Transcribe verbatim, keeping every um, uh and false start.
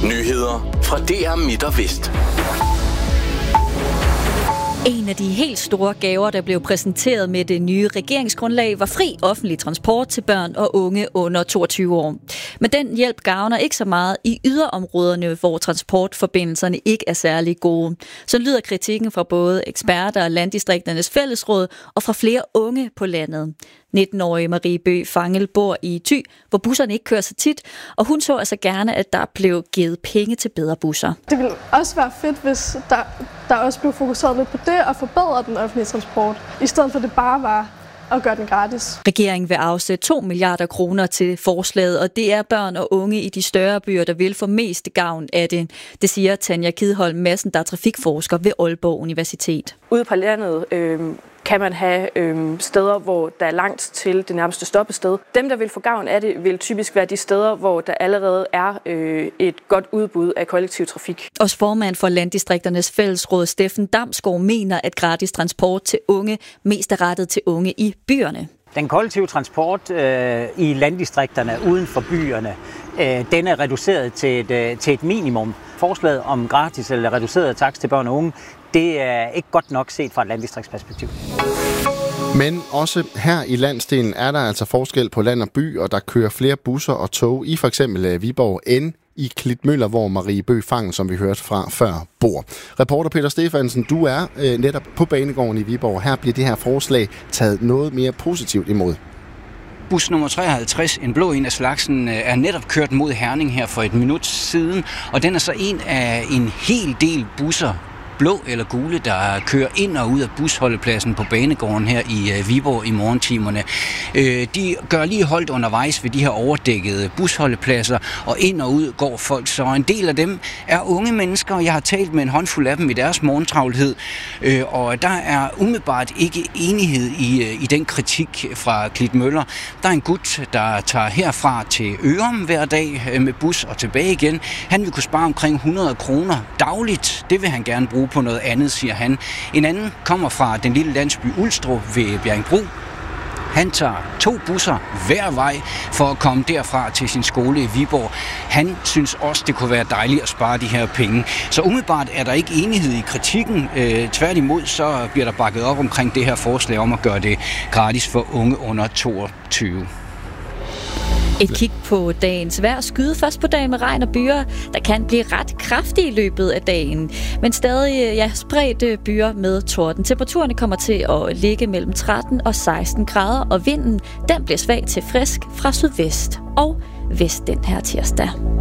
Nyheder fra D R Midt og Vest. En af de helt store gaver, der blev præsenteret med det nye regeringsgrundlag, var fri offentlig transport til børn og unge under toogtyve år. Men den hjælp gavner ikke så meget i yderområderne, hvor transportforbindelserne ikke er særlig gode. Så lyder kritikken fra både eksperter og Landdistrikternes Fællesråd og fra flere unge på landet. nitten-årige Marie Bøgh Fangel bor i Thy, hvor busserne ikke kører så tit, og hun så altså gerne, at der blev givet penge til bedre busser. Det ville også være fedt, hvis der, der også blev fokuseret lidt på det og forbedre den offentlige transport, i stedet for at det bare var at gøre den gratis. Regeringen vil afsætte to milliarder kroner til forslaget, og det er børn og unge i de større byer, der vil få mest gavn af det. Det siger Tanja Kidholm Madsen, der er trafikforsker ved Aalborg Universitet. Ude på landet øh, kan man have øh, steder, hvor der er langt til det nærmeste stoppested. Dem, der vil få gavn af det, vil typisk være de steder, hvor der allerede er øh, et godt udbud af kollektiv trafik. Også formand for Landdistrikternes Fællesråd, Steffen Damsgaard, mener, at gratis transport til unge mest er rettet til unge i byerne. Den kollektive transport øh, i landdistrikterne uden for byerne, øh, den er reduceret til et, øh, til et minimum. Forslaget om gratis eller reduceret takst til børn og unge, det er ikke godt nok set fra et landdistriktsperspektiv. Men også her i landsdelen er der altså forskel på land og by, og der kører flere busser og tog i for eksempel Viborg end i Klitmøller, hvor Marie Bøgh Fangel, som vi hørte fra før, bor. Reporter Peter Stefansen, du er øh, netop på banegården i Viborg. Her bliver det her forslag taget noget mere positivt imod. Bus nummer treoghalvtreds, en blå en af slagsen, er netop kørt mod Herning her for et minut siden, og den er så en af en hel del busser, blå eller gule, der kører ind og ud af busholdepladsen på banegården her i Viborg i morgentimerne. De gør lige holdt undervejs ved de her overdækkede busholdepladser, og ind og ud går folk. Så en del af dem er unge mennesker, og jeg har talt med en håndfuld af dem i deres morgentravlhed, og der er umiddelbart ikke enighed i, i den kritik fra Klitmøller. Der er en gut, der tager herfra til Ørum hver dag med bus og tilbage igen. Han vil kunne spare omkring hundrede kroner dagligt. Det vil han gerne bruge på noget andet, siger han. En anden kommer fra den lille landsby Ulstrup ved Bjerringbro. Han tager to busser hver vej for at komme derfra til sin skole i Viborg. Han synes også, det kunne være dejligt at spare de her penge. Så umiddelbart er der ikke enighed i kritikken. Øh, tværtimod så bliver der bakket op omkring det her forslag om at gøre det gratis for unge under toogtyve. Et kig på dagens vejr. Skyde først på dagen med regn og byer, der kan blive ret kraftige i løbet af dagen. Men stadig ja, spredte byer med torden. Temperaturerne kommer til at ligge mellem tretten og seksten grader, og vinden den bliver svag til frisk fra sydvest og vest den her tirsdag.